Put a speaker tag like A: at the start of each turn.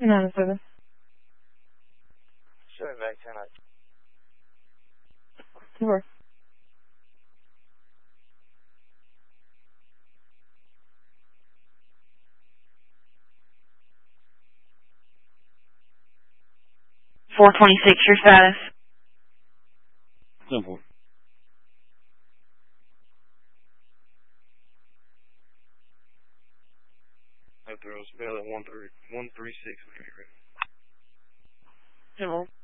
A: 297.
B: Sure, back 10.
A: Sure.
C: $426, your status?
D: Simple.
B: That girl's spell at 136.
A: Simple.